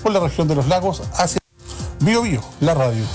por la región de los lagos hacia Bío Bío, la radio.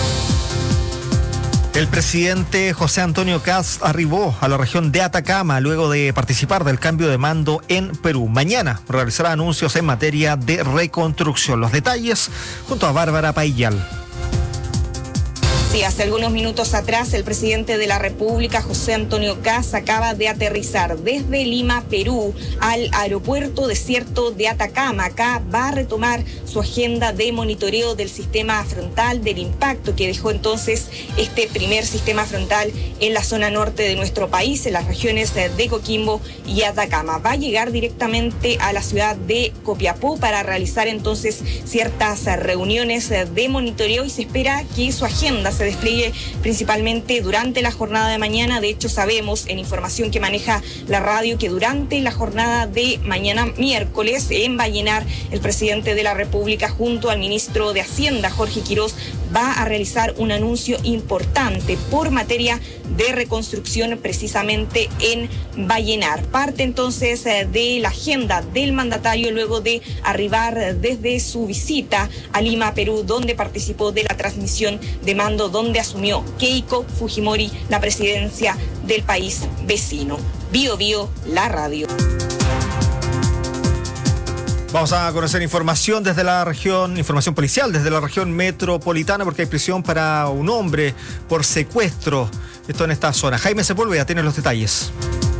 El presidente José Antonio Kast arribó a la región de Atacama luego de participar del cambio de mando en Perú. Mañana realizará anuncios en materia de reconstrucción. Los detalles junto a Bárbara Paillal. Sí, hace algunos minutos atrás el presidente de la República, José Antonio Kast, acaba de aterrizar desde Lima, Perú, al aeropuerto desierto de Atacama. Acá va a retomar su agenda de monitoreo del sistema frontal, del impacto que dejó entonces este primer sistema frontal en la zona norte de nuestro país, en las regiones de Coquimbo y Atacama. Va a llegar directamente a la ciudad de Copiapó para realizar entonces ciertas reuniones de monitoreo y se espera que su agenda se despliegue principalmente durante la jornada de mañana. De hecho, sabemos en información que maneja la radio que durante la jornada de mañana miércoles en Vallenar, el presidente de la República junto al ministro de Hacienda, Jorge Quirós, va a realizar un anuncio importante por materia de reconstrucción precisamente en Vallenar. Parte entonces de la agenda del mandatario luego de arribar desde su visita a Lima, Perú, donde participó de la transmisión de mando, donde asumió Keiko Fujimori la presidencia del país vecino. Bío Bío, la radio. Vamos a conocer información desde la región, información policial desde la región metropolitana, porque hay prisión para un hombre por secuestro. Esto en esta zona. Jaime Sepúlveda tiene los detalles.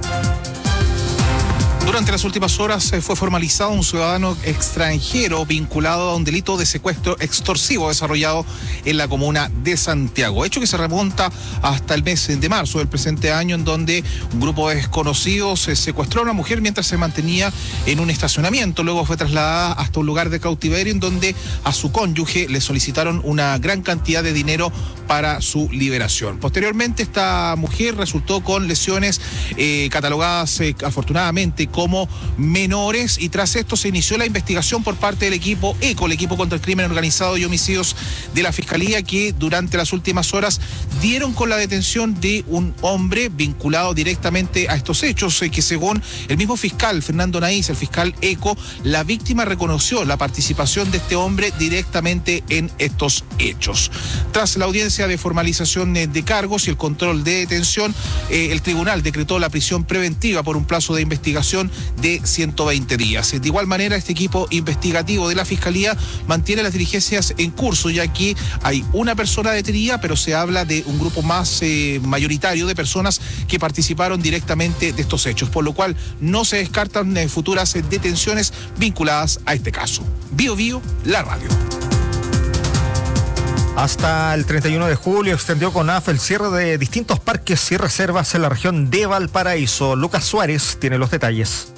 Durante las últimas horas fue formalizado un ciudadano extranjero vinculado a un delito de secuestro extorsivo desarrollado en la comuna de Santiago. Hecho que se remonta hasta el mes de marzo del presente año, en donde un grupo de desconocidos secuestró a una mujer mientras se mantenía en un estacionamiento. Luego fue trasladada hasta un lugar de cautiverio en donde a su cónyuge le solicitaron una gran cantidad de dinero para su liberación. Posteriormente, esta mujer resultó con lesiones catalogadas afortunadamente como menores, y tras esto se inició la investigación por parte del equipo ECO, el equipo contra el crimen organizado y homicidios de la Fiscalía, que durante las últimas horas dieron con la detención de un hombre vinculado directamente a estos hechos, que según el mismo fiscal Fernando Naís, el fiscal ECO, la víctima reconoció la participación de este hombre directamente en estos hechos. Tras la audiencia de formalización de cargos y el control de detención, el tribunal decretó la prisión preventiva por un plazo de investigación de 120 días. De igual manera, este equipo investigativo de la Fiscalía mantiene las diligencias en curso, ya que hay una persona detenida, pero se habla de un grupo más mayoritario de personas que participaron directamente de estos hechos, por lo cual no se descartan futuras detenciones vinculadas a este caso. Bío Bío, la radio. Hasta el 31 de julio extendió CONAF el cierre de distintos parques y reservas en la región de Valparaíso. Lucas Suárez tiene los detalles.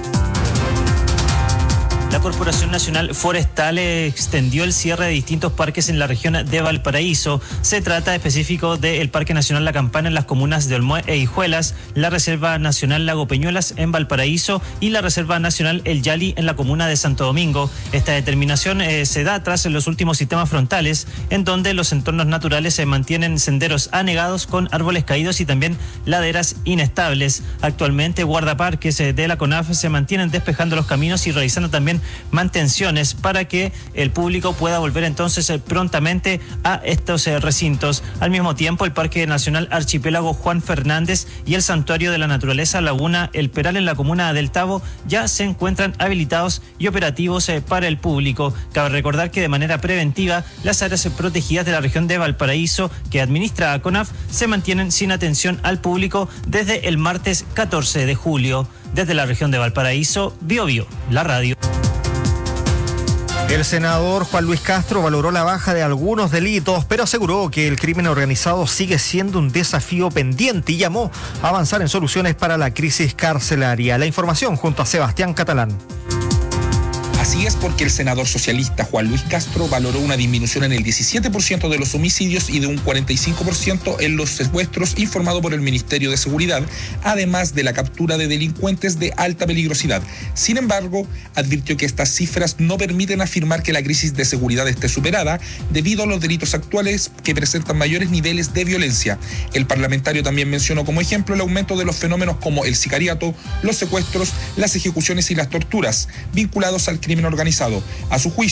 La Corporación Nacional Forestal extendió el cierre de distintos parques en la región de Valparaíso. Se trata específico del Parque Nacional La Campana en las comunas de Olmué e Hijuelas, la Reserva Nacional Lago Peñuelas en Valparaíso y la Reserva Nacional El Yali en la comuna de Santo Domingo. Esta determinación se da tras los últimos sistemas frontales, en donde los entornos naturales se mantienen senderos anegados con árboles caídos y también laderas inestables. Actualmente, guardaparques de la CONAF se mantienen despejando los caminos y realizando también mantenciones para que el público pueda volver entonces prontamente a estos recintos. Al mismo tiempo, el Parque Nacional Archipiélago Juan Fernández y el Santuario de la Naturaleza Laguna El Peral en la comuna del Tabo ya se encuentran habilitados y operativos para el público. Cabe recordar que de manera preventiva las áreas protegidas de la región de Valparaíso que administra CONAF se mantienen sin atención al público desde el martes 14 de julio. Desde la región de Valparaíso, Bío Bío, la radio. El senador Juan Luis Castro valoró la baja de algunos delitos, pero aseguró que el crimen organizado sigue siendo un desafío pendiente y llamó a avanzar en soluciones para la crisis carcelaria. La información junto a Sebastián Catalán. Así es, porque el senador socialista Juan Luis Castro valoró una disminución en el 17% de los homicidios y de un 45% en los secuestros informado por el Ministerio de Seguridad, además de la captura de delincuentes de alta peligrosidad. Sin embargo, advirtió que estas cifras no permiten afirmar que la crisis de seguridad esté superada debido a los delitos actuales que presentan mayores niveles de violencia. El parlamentario también mencionó como ejemplo el aumento de los fenómenos como el sicariato, los secuestros, las ejecuciones y las torturas vinculados al crimen organizado. A su juicio,